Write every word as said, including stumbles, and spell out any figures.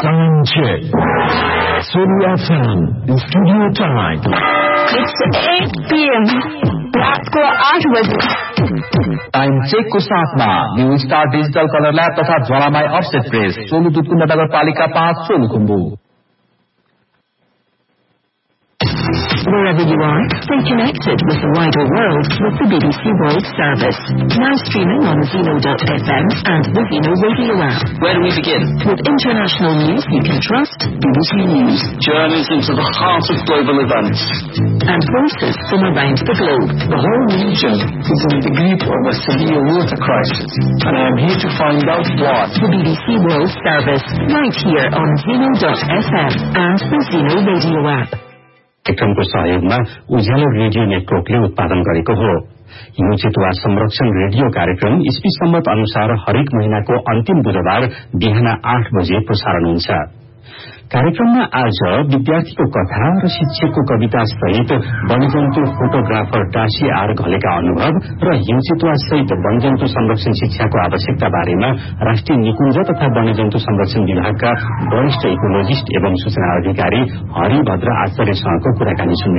Sound check. Sulu F M, studio time. It's eight p m रात को आठ बजे टाइम चेक को साथमा new star digital colour lab तथा ज्वालामाई अफसेट प्रेस सोलु दुधकुण्ड नगरपालिका पाँच Solukhumbu. Wherever you are, stay connected with the wider world with the B B C World Service. Now streaming on Zeno dot f m and the Zeno radio app. Where do we begin? With international news you can trust, B B C News. Journeys into the heart of global events. And voices from around the globe. The whole region is in the grip of a severe water crisis, and I am here to find out what. The B B C World Service, right here on Zeno dot f m and the Zeno radio app. कार्यक्रमको सहयोगमा उज्यालो radio नेटवर्कले उत्पादन गरेको हो। हिउँ चितुवा संरक्षण रेडियो कार्यक्रम इस्वी सम्मत अनुसार हरेक महिनाको अन्तिम बुधबार बिहान आठ बजे प्रसारण हुन्छ। कार्यक्रममा आज विद्यार्थीको कथा र शिक्षकको कविता सहित वनजन्तु फोटोग्राफर टासी आर घलेका अनुभव र हिउँ चितुवा सहित वनजन्तु संरक्षण शिक्षाको आवश्यकता बारेमा राष्ट्रिय निकुञ्ज तथा वन्यजन्तु संरक्षण विभागका वरिष्ठ इकोलोजिस्ट एवं सूचना अधिकारी हरिभद्र आचार्यसँगको कुराकानी सुन्ने